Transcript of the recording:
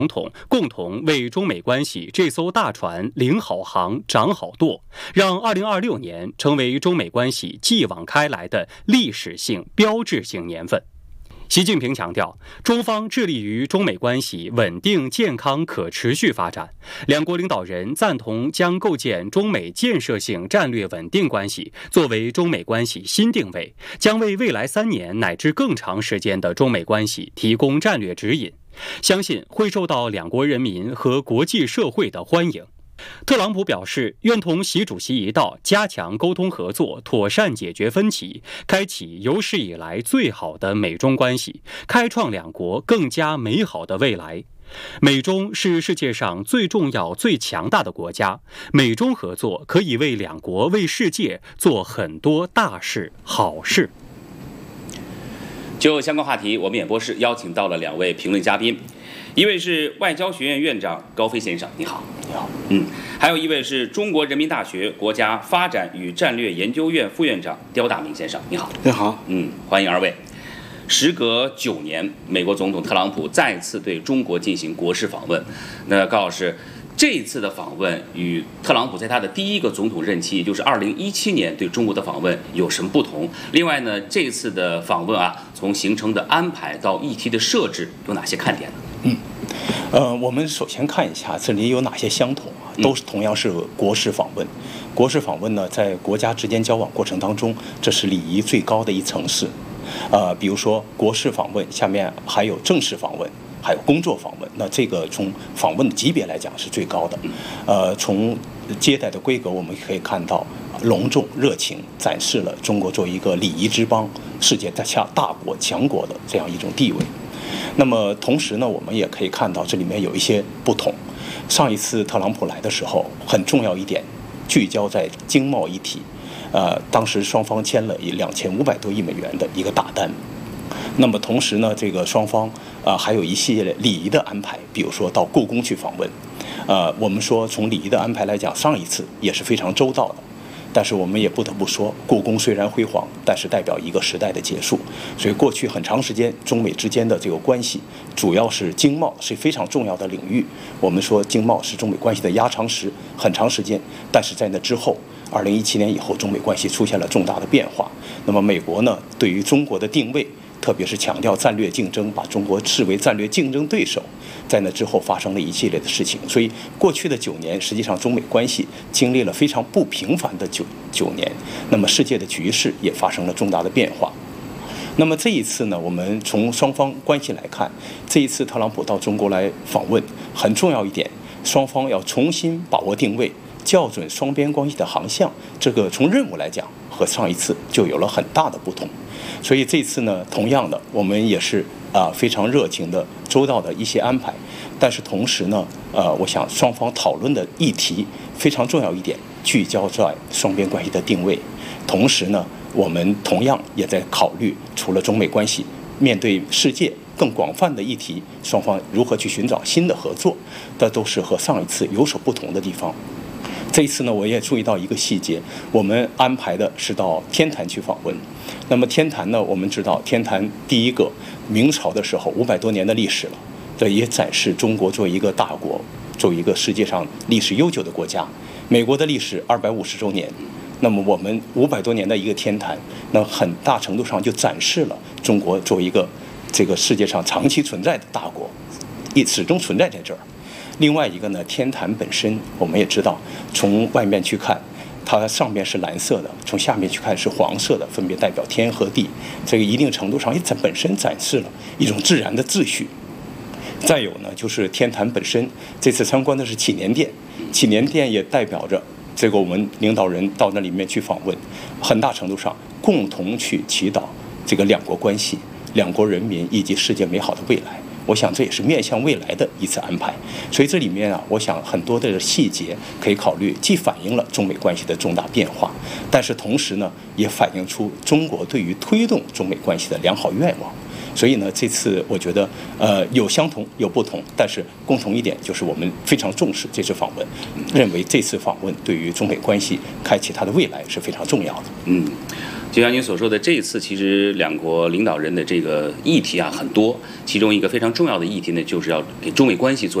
总统共同为中美关系这艘大船领好航、掌好舵，让2026年成为中美关系继往开来的历史性、标志性年份。习近平强调，中方致力于中美关系稳定、健康、可持续发展。两国领导人赞同将构建中美建设性战略稳定关系作为中美关系新定位，将为未来3年乃至更长时间的中美关系提供战略指引，相信会受到两国人民和国际社会的欢迎。特朗普表示，愿同习主席一道加强沟通合作，妥善解决分歧，开启有史以来最好的美中关系，开创两国更加美好的未来。美中是世界上最重要、最强大的国家，美中合作可以为两国、为世界做很多大事、好事。 就相关话题，我们演播室邀请到了2位评论嘉宾，一位是外交学院院长高飞先生，你好。 你好。 还有一位是中国人民大学国家发展与战略研究院副院长刁大明先生，你好。 你好。 欢迎2位。时隔9年，美国总统特朗普再次对中国进行国事访问。那高老师，这一次的访问与特朗普在他的第一个总统任期，也就是2017年对中国的访问有什么不同？另外呢，这次的访问从行程的安排到议题的设置有哪些看点呢？ 我们首先看一下这里有哪些相同都是同样是国事访问。国事访问呢，在国家之间交往过程当中，这是礼仪最高的一层次。比如说国事访问下面还有正式访问，还有工作访问，那这个从访问的级别来讲是最高的。从接待的规格我们可以看到，隆重热情，展示了中国作为一个礼仪之邦、世界大国强国的这样一种地位。那么同时呢，我们也可以看到这里面有一些不同。上一次特朗普来的时候，很重要一点，聚焦在经贸议题。当时双方签了2500多亿美元的一个大单。那么同时呢，这个双方还有一系列礼仪的安排，比如说到故宫去访问。我们说从礼仪的安排来讲，上一次也是非常周到的。但是我们也不得不说，故宫虽然辉煌，但是代表一个时代的结束。所以过去很长时间，中美之间的这个关系，主要是经贸是非常重要的领域。我们说经贸是中美关系的压舱石，很长时间。但是在那之后，2017年以后，中美关系出现了重大的变化。那么美国呢，对于中国的定位，特别是强调战略竞争，把中国视为战略竞争对手，在那之后发生了一系列的事情。所以过去的9年，实际上中美关系经历了非常不平凡的九年。那么世界的局势也发生了重大的变化。那么这一次呢，我们从双方关系来看，这一次特朗普到中国来访问，很重要一点，双方要重新把握定位，校准双边关系的航向。这个从任务来讲，和上一次就有了很大的不同。所以这次呢，同样的，我们也是非常热情的、周到的一些安排。但是同时呢，我想双方讨论的议题非常重要一点，聚焦在双边关系的定位。同时呢，我们同样也在考虑，除了中美关系，面对世界更广泛的议题，双方如何去寻找新的合作，这都是和上一次有所不同的地方。这一次呢，我也注意到一个细节，我们安排的是到天坛去访问。那么天坛呢，我们知道天坛第一个明朝的时候500多年的历史了，这也展示中国作为一个大国，作为一个世界上历史悠久的国家。美国的历史250周年，那么我们500多年的一个天坛，那很大程度上就展示了中国作为一个这个世界上长期存在的大国，始终存在在这儿。另外一个呢，天坛本身我们也知道，从外面去看，它上面是蓝色的，从下面去看是黄色的，分别代表天和地。这个一定程度上也本身展示了一种自然的秩序。再有呢，就是天坛本身，这次参观的是祈年殿，祈年殿也代表着这个我们领导人到那里面去访问，很大程度上共同去祈祷这个两国关系、两国人民以及世界美好的未来。我想这也是面向未来的一次安排。所以这里面我想很多的细节可以考虑，既反映了中美关系的重大变化，但是同时呢，也反映出中国对于推动中美关系的良好愿望。所以呢，这次我觉得有相同有不同，但是共同一点就是我们非常重视这次访问，认为这次访问对于中美关系开启它的未来是非常重要的。 就像您所说的，这一次其实两国领导人的这个议题啊很多，其中一个非常重要的议题呢，就是要给中美关系做